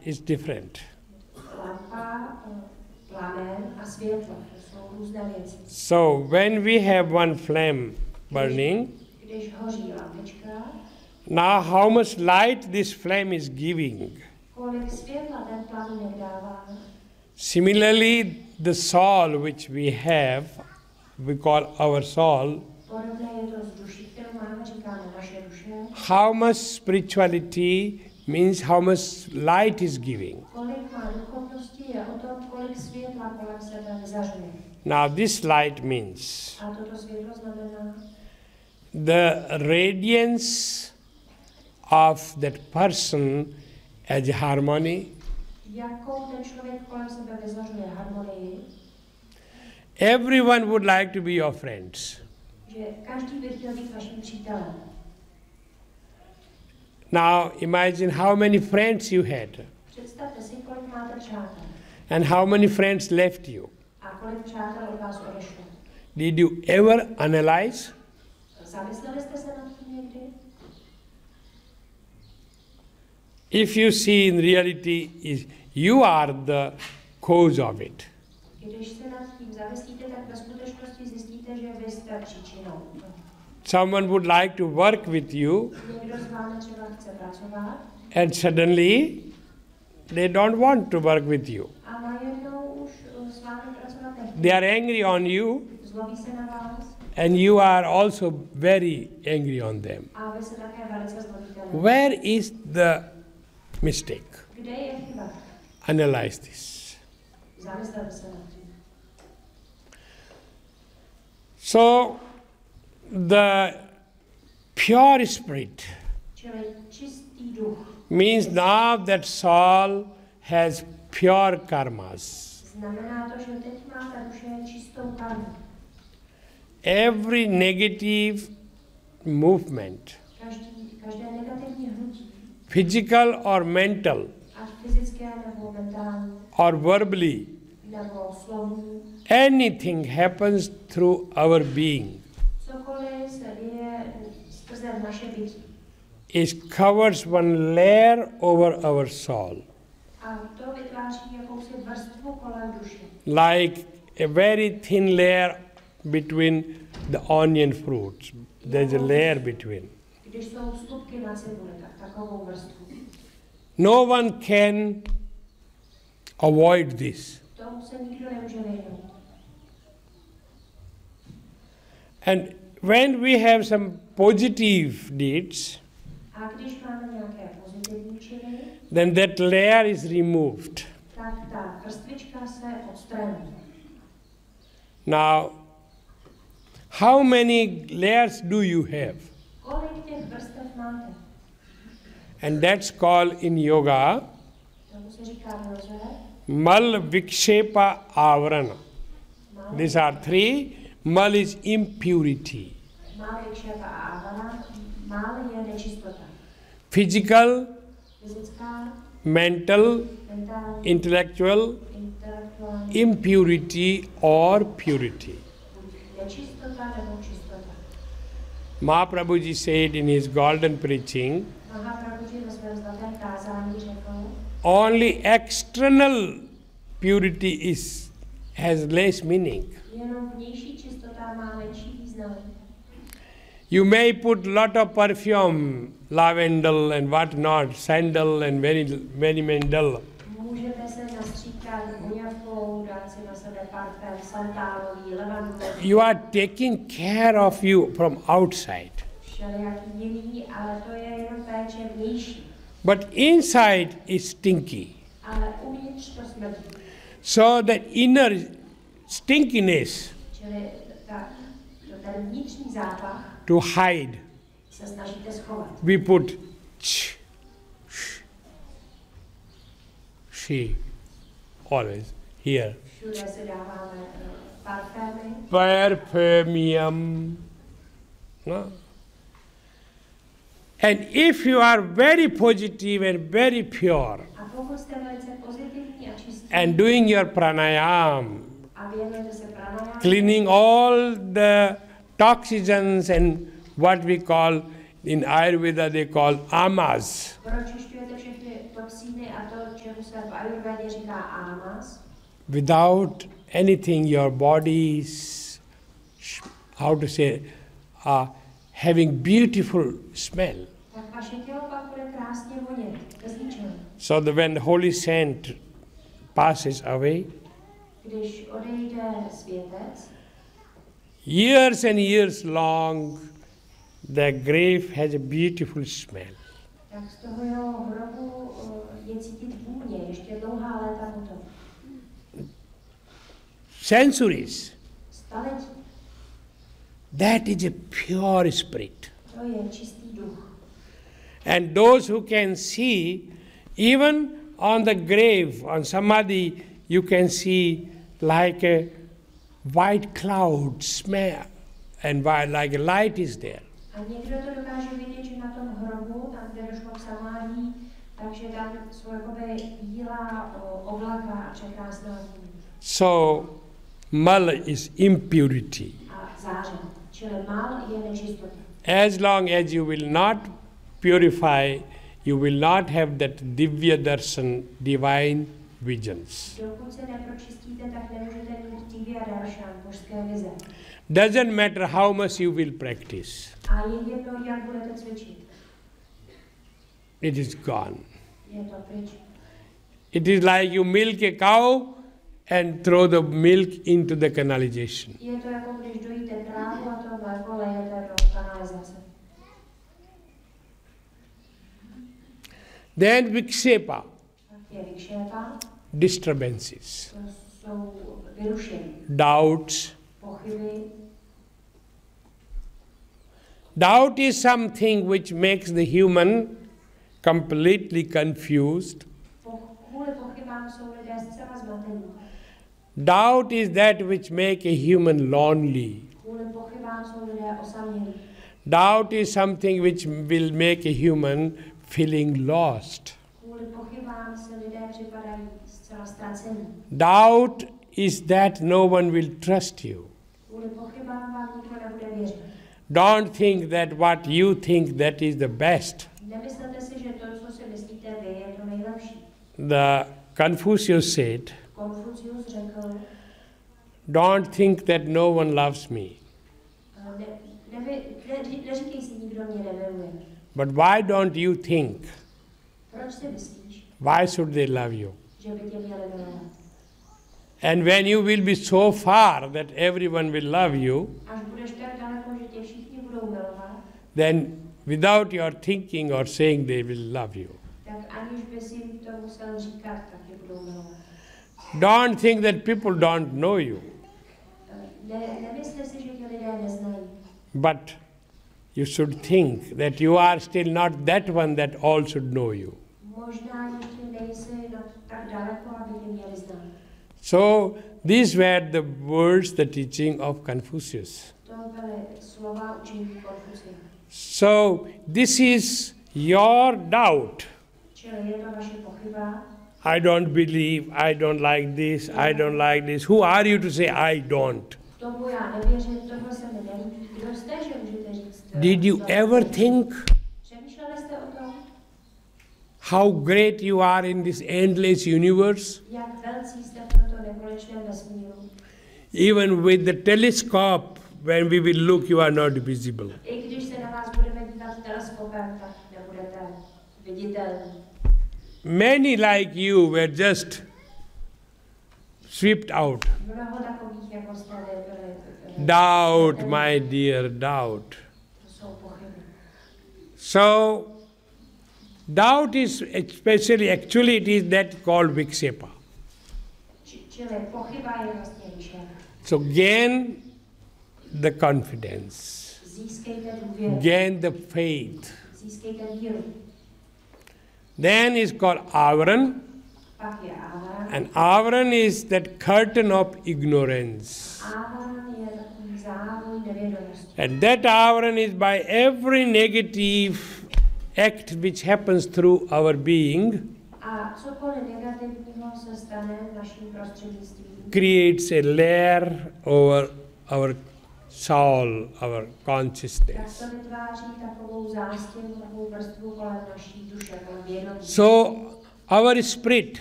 is different. Lampa, plamen a světlo, to jsou různé věci. So when we have one flame burning, Když hoří lampička, now how much light this flame is giving? kolik světla ten plamínek dává. Similarly, the soul which we have, we call our soul, Podobné je to s duší, kterou máme, říkáme naše duše. how much spirituality means how much light is giving. Kolik má duchovnosti je o tom, kolik světla kolem sebe vyzařuje. Now this light means A toto světlo znamená the radiance of that person as harmony, jakou ten člověk kolem sebe vyzařuje harmonii, everyone would like to be your friends. že každý by chtěl být vaším přítelem. Now imagine how many friends you had Představte si, kolik máte přátel and how many friends left you. a kolik přátel od vás odešlo. Did you ever analyze? Zamysleli jste se nad tím někdy? If you see in reality, you are the cause of it. Když se nad tím zamyslíte, tak ve skutečnosti zjistíte, že vy jste příčinou. Someone would like to work with you Někdo z vámi třeba chce pracovat and suddenly they don't want to work with you. a najednou už s vámi pracovat nechtějí. They are angry on you Zlobí se na vás and you are also very angry on them. a vy se také velice zlobíte na ně. Where is the mistake? Kde je chyba? Analyze this. Zamyslete se nad tím. So, the pure spirit Čili čistý duch means now that soul has pure karmas. znamená to, že teď má ta duše čistou karmu. Every negative movement, Každé negativní hnutí, physical or mental ať fyzické nebo mentální, or verbally, nebo slovní, anything happens through our being, cokoliv se děje skrze naše bytí. it covers one layer over our soul, A to vytváří jakousi vrstvu kolem duše. like a very thin layer between the onion fruits. There's a layer between. Když jsou slupky na cibuli, tak takovou vrstvu. No one can avoid this. Tomu se nikdo nemůže vyhnout. And when we have some positive deeds, A když máme nějaké pozitivní činy, then that layer is removed. tak ta vrstvička se odstraní. Now, how many layers do you have? Kolik těch vrstev máte? And that's called in yoga Tomu se říká v józe. mal vikshepa avarana. These are three. Mal is impurity. Mal vikšepa a avana, mal je nečistota. Physical, Fyzická, mental, mentální, intellectual, intelektuální, impurity or purity. buď nečistota nebo čistota. Mahaprabhuji said in his golden preaching, Mahaprabhuji ve svém zlatém kázání řekl, only external purity has less meaning. jenom vnější čistota má menší význam. You may put lot of perfume, lavender and what not, sandal and many mandal. Můžete se nastříkat voňavkou, dát si na sebe parfém, santálový, levandový, You are taking care of you from outside. všelijaký jiný, ale to je jenom péče vnější. But inside is stinky. Ale uvnitř to smrdí. So that inner stinkiness Čili ten vnitřní zápach to hide, se snažíte schovat. we put ch, sh, she, always here. Všude se dáváme parfémy, Perfumium. No? And if you are very positive and very pure a pokud jste velice pozitivní a čistí and doing your pranayam, a věnujete se pranajámu, cleaning all the toxins and what we call in Ayurveda they call amas. Pročišťujete všechny toxíny a to, čemu se v Ayurvedě říká amas. Without anything, your body having beautiful smell. Tak vaše tělo pak bude krásně vonět, bez ničeho. So that when the holy saint passes away, Když odejde světec, years and years long, the grave has a beautiful smell. tak z toho jeho hrobu je cítit vůně, ještě dlouhá léta potom. Centuries. Staletí, That is a pure spirit. to je čistý duch. And those who can see, even on the grave, on samadhi, you can see like a white cloud smell, and like a light is there. A někdo to dokáže vidět, že na tom hrobu, tam, kde došlo k samádí, takže tam jsou jakoby bílá oblaka a překrásná vůně. So, mal is impurity. A záře, čili mal je nečistota. As long as you will not purify, you will not have that divya darshan, divine visions. Dokud se nepročistíte, tak nemůžete mít divya darshan, božské vize. Doesn't matter how much you will practice. A je jedno, jak budete cvičit. It is gone. Je to pryč. It is like you milk a cow and throw the milk into the canalization. Je to jako když dojíte krávu a to mléko lejete do kanalizace. Then vikshepa, Tak je vikšépa, disturbances, to jsou vyrušení, doubts. pochyby. Doubt is something which makes the human completely confused. Kvůli pochybám jsou lidé zcela zmatení. Doubt is that which makes a human lonely. Kvůli pochybám jsou lidé osamělí. Doubt is something which will make a human feeling lost. Kvůli pochybám se lidé připadají zcela ztracení. Doubt is that no one will trust you. Kvůli pochybám vám nikdo nebude věřit. Don't think that what you think that is the best. Nemyslete si, že to, co si myslíte vy, je to nejlepší. The Confucius said, Konfucius řekl, don't think that no one loves me. Neříkej si, nikdo mě nemiluje. But why don't you think? Proč si myslíš, Why should they love you? že by tě měli milovat? And when you will be so far that everyone will love you, Až budeš tak daleko, že tě všichni budou milovat, then without your thinking or saying they will love you. tak aniž bys jim to musel říkat, tak tě budou milovat. Don't think that people don't know you, Nemysli si, že tě lidé neznají. but you should think that you are still not that one that all should know you. Možná ještě nejsi tak daleko, aby tě měli znát. So these were the words, the teaching of Confucius. To byly slova učení Konfucia. So this is your doubt. Čili je to vaše pochyba. I don't believe, I don't like this, I don't like this. Who are you to say I don't? Tomu já nevěřím, tohle se mi nelíbí. Kdo jste, že můžete říct? Did you ever think Přemýšleli jste o tom, how great you are in this endless universe? jak velcí jste v tomto nekonečném vesmíru? Even with the telescope, when we will look, you are not visible. I když se na vás budeme dívat teleskopem, tak nebudete viditelní. Many like you were just swept out. Mnoho takových, jako jste byli. Doubt, my dear, doubt. To jsou pochyby. So, doubt is actually it is that called vikshepa. Čili pochyba je vlastně vyšel. So gain the confidence, Získejte důvěru. gain the faith. Získejte víru. Then is called avaran, Pak je ávaran. and avaran is that curtain of ignorance. Ávaran je takový závoj nevědomosti. And that avaran is by every negative act which happens through our being, A cokoliv negativního se stane naším prostřednictvím. creates a layer over our soul, our Tak consciousness. to vytváří takovou zástěnu, takovou vrstvu kolem naší duše, kolem vědomí. So our spirit